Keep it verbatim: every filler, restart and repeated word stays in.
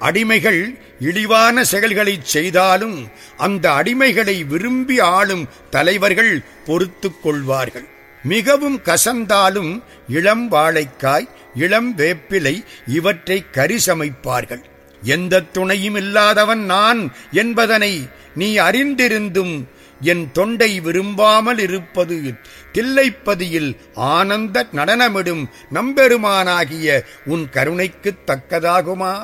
அடிமைகள் இழிவான செயல்களைச் செய்தாலும் அந்த அடிமைகளை விரும்பி ஆளும் தலைவர்கள் பொறுத்துக் கொள்வார்கள். மிகவும் கசந்தாலும் இளம் வாழைக்காய், இளம் வேப்பிலை இவற்றை கறி சமைப்பார்கள். எந்த துணையும் இல்லாதவன் நான் என்பதனை நீ அறிந்திருந்தும் என் தொண்டை விரும்பாமல் இருப்பது தில்லைப்பதியில் ஆனந்த நடனமிடும் நம்பெருமானாகிய உன் கருணைக்குத் தக்கதாகுமா?